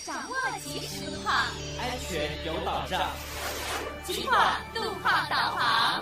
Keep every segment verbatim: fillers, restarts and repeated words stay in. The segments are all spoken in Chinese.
掌握即时路况， 安全有保障。 金广路况导航。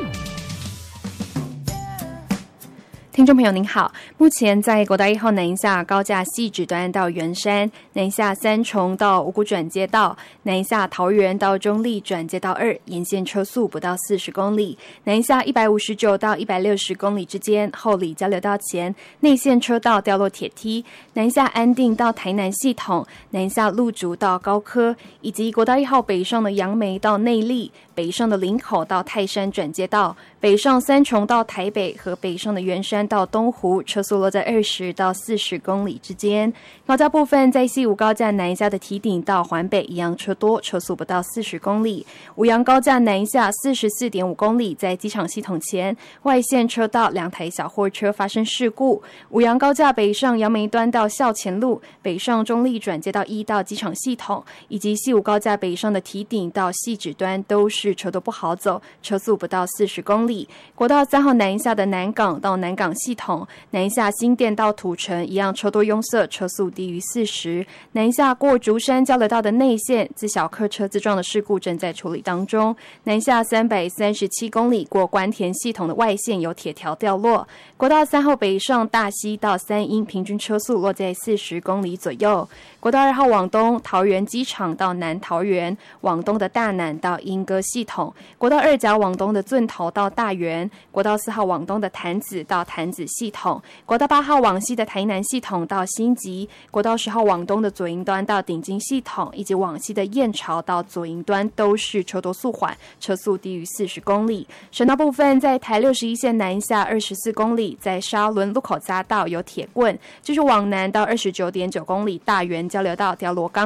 听众朋友您好，目前在国道一号南一下高架汐止端到圆山，南一下三重到五股转接道，南一下桃园到中立转接道二，沿线车速不到四十公里，南一下一百五十九到一百六十公里之间，后里交流道前内线车道掉落铁梯，南一下安定到台南系统，南一下路竹到高科，以及国道一号北上的杨梅到内坜，北上的林口到泰山转接道，北上三重到台北和北上的圆山到东湖，车速落在二十到四十公里之间。高架部分在西武高架南一下的堤顶到环北一样车多，车速不到四十公里。五杨高架南一下四十四点五公里，在机场系统前外线车道两台小货车发生事故。五杨高架北上杨梅端到校前路，北上中立转接到一到机场系统，以及西武高架北上的堤顶到汐止端都是车都不好走，车速不到四十公里。国道三号南一下的南港到南港系统，南一下新店到土城一样车多拥塞，车速低于四十。南一下过竹山交流道的内线，自小客车自撞的事故正在处理当中。南下三百三十七公里过关田系统的外线有铁条掉落。国道三号北上大溪到三鶯，平均车速落在四十公里左右。国道二号往东，桃园机场到南桃园，往东的大南到莺歌系统。国道二甲往东的圳头到大园，国道四号往东的潭子到潭子系统，国道八号往西的台南系统到新集，国道十号往东的左营端到顶金系统，以及往西的燕巢到左营端都是车多速缓，车速低于四十公里。省道部分在台六十一线南下二十四公里，在沙仑路口匝道有铁棍，就是往南到二十九点九公里大园交流道掉落钢